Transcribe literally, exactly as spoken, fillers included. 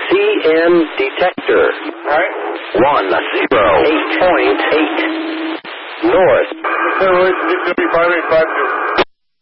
C M detector. Right. One zero eight point eight. North. San Luis, five eight five two.